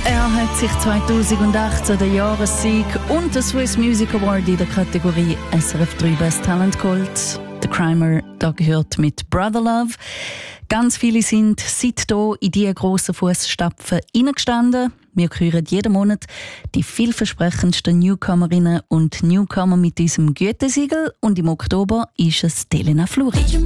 Er hat sich 2018 den Jahressieg und den Swiss Music Award in der Kategorie SRF 3 Best Talent geholt. Der Crimer, da gehört mit Brother Love. Ganz viele sind seitdem in diese grossen Fußstapfen hineingestanden. Wir küren jeden Monat die vielversprechendsten Newcomerinnen und Newcomer mit unserem Gütesiegel. Und im Oktober ist es Elena Fluri.